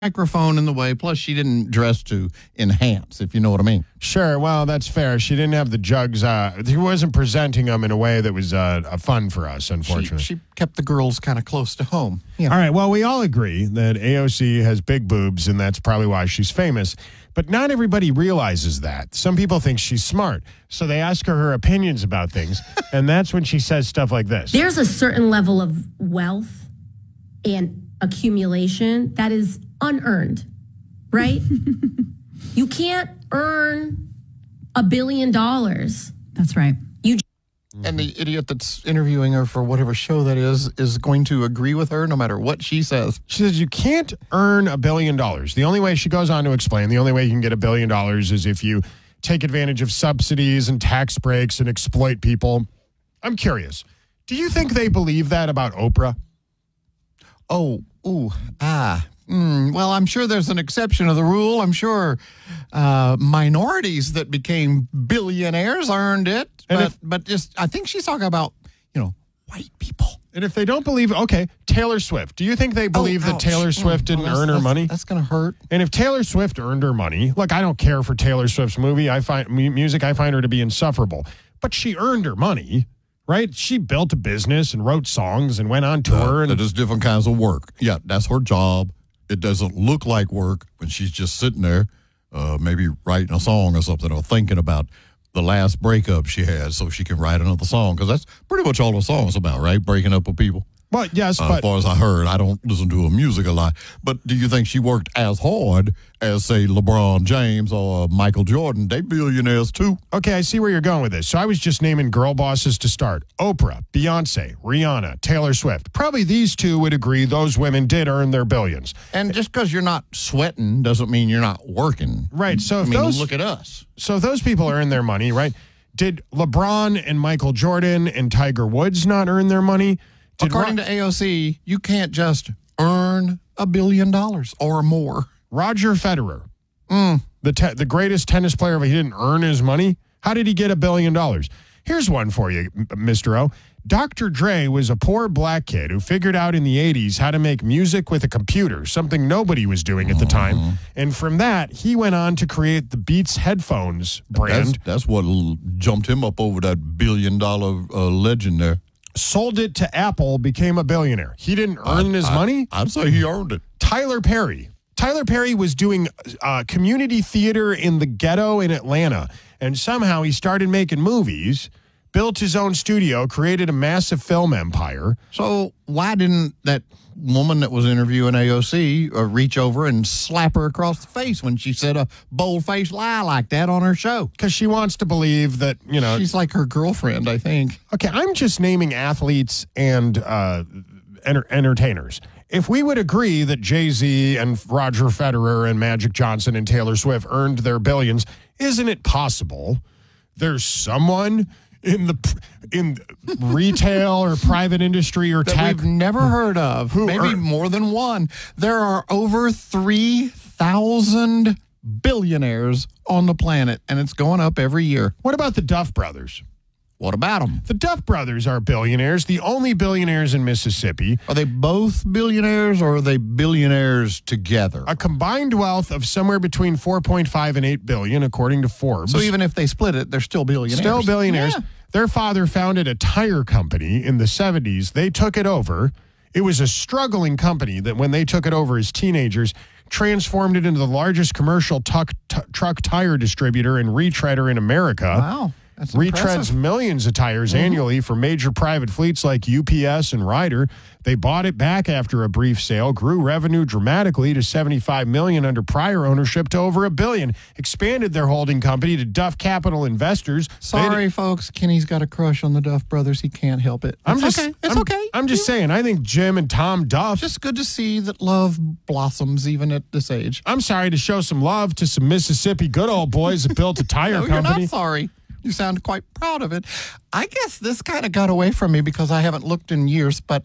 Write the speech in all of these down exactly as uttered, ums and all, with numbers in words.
microphone in the way. Plus, she didn't dress to enhance, if you know what I mean. Sure. Well, that's fair. She didn't have the jugs. Uh, he wasn't presenting them in a way that was uh, fun for us, unfortunately. She, she kept the girls kind of close to home. Yeah. All right. Well, we all agree that A O C has big boobs, and that's probably why she's famous. But not everybody realizes that. Some people think she's smart, so they ask her her opinions about things, and that's when she says stuff like this. There's a certain level of wealth and accumulation that is unearned, right? You can't earn a billion dollars. That's right. You And the idiot that's interviewing her for whatever show that is is going to agree with her no matter what she says. She says you can't earn a billion dollars. The only way, she goes on to explain, the only way you can get a billion dollars is if you take advantage of subsidies and tax breaks and exploit people. I'm curious. Do you think they believe that about Oprah? Oh, ooh, ah. Mm, well, I'm sure there's an exception to the rule. I'm sure uh, minorities that became billionaires earned it. And But, if- but just, I think she's talking about, you know, white people. And if they don't believe, okay, Taylor Swift. Do you think they believe Oh, that ouch. Taylor Swift Mm, didn't well, that's- earn her that's- money? That's going to hurt. And if Taylor Swift earned her money, look, I don't care for Taylor Swift's movie. I find mu- music, I find her to be insufferable. But she earned her money, right? She built a business and wrote songs and went on tour. and That is different kinds of work. Yeah, that's her job. It doesn't look like work when she's just sitting there, uh, maybe writing a song or something, or thinking about the last breakup she had so she can write another song. Because that's pretty much all the song's about, right? Breaking up with people. Well, yes, Uh, but as far as I heard, I don't listen to her music a lot. But do you think she worked as hard as, say, LeBron James or Michael Jordan? They billionaires, too. okay, I see where you're going with this. So I was just naming girl bosses to start. Oprah, Beyonce, Rihanna, Taylor Swift. Probably these two would agree those women did earn their billions. And just because you're not sweating doesn't mean you're not working. Right, so I if mean, those look at us. so if those people earn their money, right? Did LeBron and Michael Jordan and Tiger Woods not earn their money? Did According Ro- to A O C, you can't just earn a billion dollars or more. Roger Federer, the te- the greatest tennis player, but he didn't earn his money. How did he get a billion dollars? Here's one for you, M- Mister O. Doctor Dre was a poor black kid who figured out in the eighties how to make music with a computer, something nobody was doing at the time. And from that, he went on to create the Beats headphones brand, That's, that's what l- jumped him up over that billion dollar uh, legend there. sold it to Apple, became a billionaire. He didn't earn his I- money. I'd say he earned it. Tyler Perry. Tyler Perry was doing uh, community theater in the ghetto in Atlanta, and somehow he started making movies, built his own studio, created a massive film empire. So why didn't that woman that was interviewing A O C uh, reach over and slap her across the face when she said a bold-faced lie like that on her show? Because she wants to believe that, you know. She's like her girlfriend, I think. Okay, I'm just naming athletes and uh, enter- entertainers. If we would agree that Jay-Z and Roger Federer and Magic Johnson and Taylor Swift earned their billions, isn't it possible there's someone in the in retail or private industry or That tech we've never heard of. Who Maybe are- more than one. There are over three thousand billionaires on the planet, and it's going up every year. What about the Duff brothers? What about them? The Duff brothers are billionaires, the only billionaires in Mississippi. Are they both billionaires, or are they billionaires together? A combined wealth of somewhere between four point five and eight billion, according to Forbes. So even if they split it, they're still billionaires. Still billionaires. Yeah. Their father founded a tire company in the seventies. They took it over. It was a struggling company that when they took it over as teenagers, transformed it into the largest commercial tuck, t- truck tire distributor and retreader in America. Wow. That's Retreads impressive. millions of tires Mm-hmm. annually for major private fleets like U P S and Ryder. They bought it back after a brief sale, grew revenue dramatically to seventy-five million dollars under prior ownership to over a billion, expanded their holding company to Duff Capital Investors. They Sorry, folks. Kenny's got a crush on the Duff brothers. He can't help it. I'm It's just, okay. It's I'm, okay. I'm just saying, I think Jim and Tom Duff. Just good to see that love blossoms even at this age. I'm sorry to show some love to some Mississippi good old boys that built a tire No, you're company. not sorry. You sound quite proud of it. I guess this kind of got away from me because I haven't looked in years, but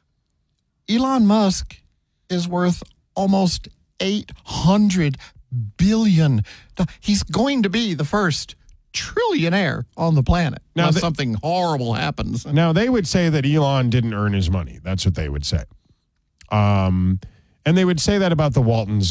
Elon Musk is worth almost eight hundred billion dollars. He's going to be the first trillionaire on the planet Now unless the- something horrible happens. Now, they would say that Elon didn't earn his money. That's what they would say. Um, And they would say that about the Waltons